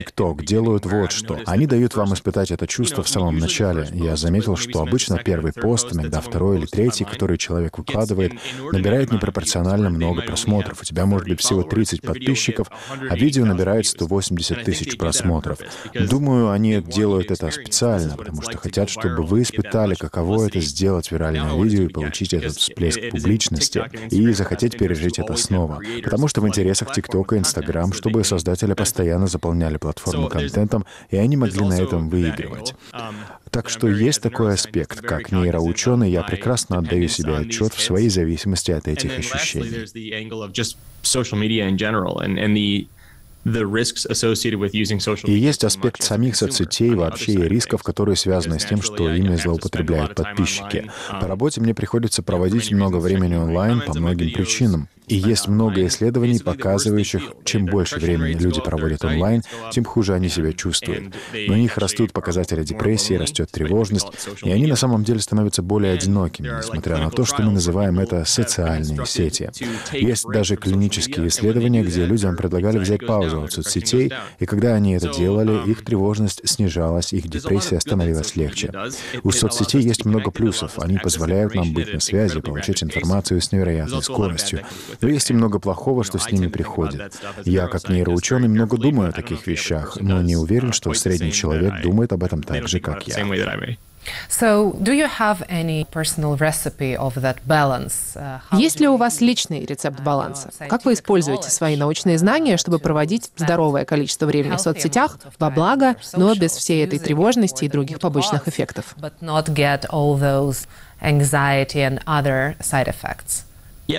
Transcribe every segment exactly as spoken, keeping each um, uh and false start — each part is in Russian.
TikTok делают вот что. Они дают вам испытать это чувство в самом начале. Я заметил, что обычно первый пост, иногда второй или третий, который человек выкладывает, набирает непропорционально много просмотров. У тебя может быть всего тридцать подписчиков, а видео набирает сто восемьдесят тысяч просмотров. Думаю, они делают это специально, потому что хотят, чтобы вы испытали, каково это сделать виральное видео и получить этот всплеск публичности, и захотеть пережить это снова. Потому что в интересах TikTok и Instagram, чтобы создатели постоянно заполняли платформу контентом, и они могли на этом выигрывать. Так что есть такой аспект. Как нейроученый, я прекрасно отдаю себе отчет в своей зависимости от этих ощущений. И есть аспект самих соцсетей вообще и рисков, которые связаны с тем, что ими злоупотребляют подписчики. По работе мне приходится проводить много времени онлайн по многим причинам. И есть много исследований, показывающих, чем больше времени люди проводят онлайн, тем хуже они себя чувствуют. Но у них растут показатели депрессии, растет тревожность, и они на самом деле становятся более одинокими, несмотря на то, что мы называем это социальные сети. Есть даже клинические исследования, где людям предлагали взять паузу от соцсетей, и когда они это делали, их тревожность снижалась, их депрессия становилась легче. У соцсетей есть много плюсов. Они позволяют нам быть на связи, получать информацию с невероятной скоростью. Но есть и много плохого, что с ними приходит. Я, как нейроученый, много думаю о таких вещах, но не уверен, что средний человек думает об этом так же, как я. Есть ли у вас личный рецепт баланса? Как вы используете свои научные знания, чтобы проводить здоровое количество времени в соцсетях во благо, но без всей этой тревожности и других побочных эффектов? У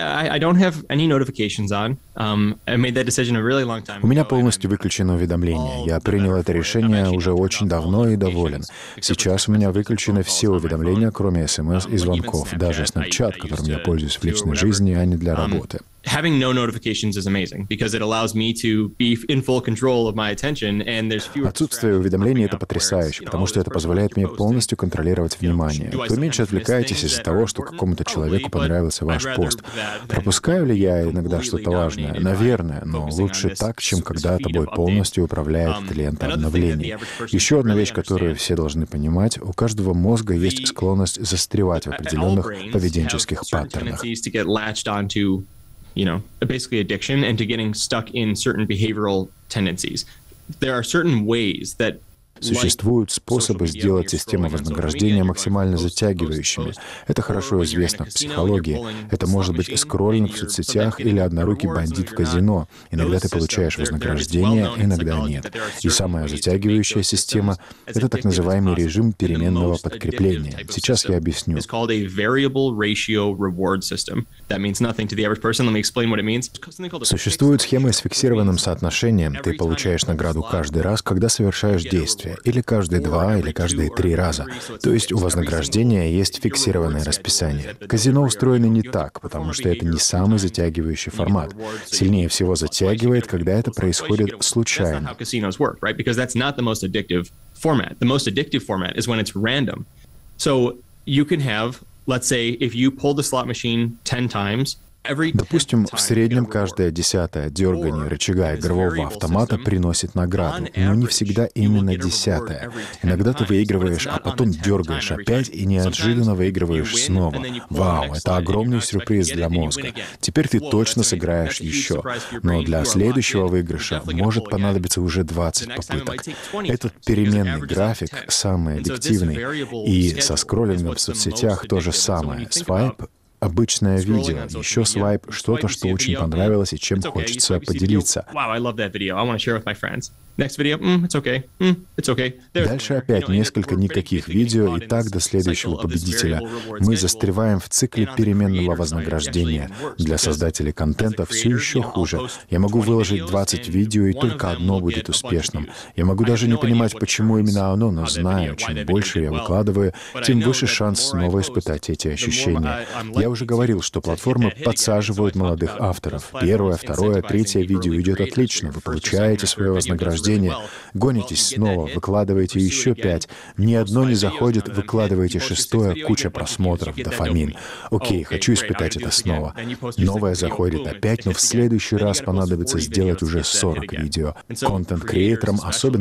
меня полностью выключено уведомления. Я принял это решение уже очень давно и доволен. Сейчас у меня выключены все уведомления, кроме смс и звонков, даже Snapchat, которым я пользуюсь в личной жизни, а не для работы. Отсутствие уведомлений — это потрясающе, потому что это позволяет мне полностью контролировать внимание. Вы меньше отвлекаетесь из-за того, что какому-то человеку понравился ваш пост. Пропускаю ли я иногда что-то важное? Наверное, но лучше так, чем когда тобой полностью управляет эта лента обновлений. Еще одна вещь, которую все должны понимать: у каждого мозга есть склонность застревать в определенных поведенческих паттернах. You know, basically addiction and to getting stuck in certain behavioral tendencies. There are certain ways that Существуют способы сделать систему вознаграждения максимально затягивающими. Это хорошо известно в психологии. Это может быть скроллинг в соцсетях или однорукий бандит в казино. Иногда ты получаешь вознаграждение, иногда нет. И самая затягивающая система — это так называемый режим переменного подкрепления. Сейчас я объясню. Существуют схемы с фиксированным соотношением. Ты получаешь награду каждый раз, когда совершаешь действие. Или каждые два, или каждые три раза. То есть у вознаграждения есть фиксированное расписание. Казино устроено не так, потому что это не самый затягивающий формат. Сильнее всего затягивает, когда это происходит случайно. Допустим, в среднем каждое десятое дергание рычага игрового автомата приносит награду, но не всегда именно десятое. Иногда ты выигрываешь, а потом дергаешь опять и неожиданно выигрываешь снова. Вау, это огромный сюрприз для мозга. Теперь ты точно сыграешь еще. Но для следующего выигрыша может понадобиться уже двадцать попыток. Этот переменный график самый аддиктивный. И со скроллингом в соцсетях то же самое. Свайп — обычное видео, еще свайп — что-то, что очень понравилось и чем хочется поделиться. Дальше опять несколько никаких видео, и так до следующего победителя. Мы застреваем в цикле переменного вознаграждения. Для создателей контента все еще хуже. Я могу выложить двадцать видео, и только одно будет успешным. Я могу даже не понимать, почему именно оно, но знаю, чем больше я выкладываю, тем выше шанс снова испытать эти ощущения. Я уже говорил, что платформы подсаживают молодых авторов. Первое, второе, третье видео идет отлично, вы получаете свое вознаграждение. возбуждение, гонитесь снова, выкладываете еще пять, ни одно не заходит, выкладываете шестое, куча просмотров, дофамин. Окей, хочу испытать это снова. Новое заходит опять, но в следующий раз понадобится сделать уже сорок видео. Контент-креаторам особенно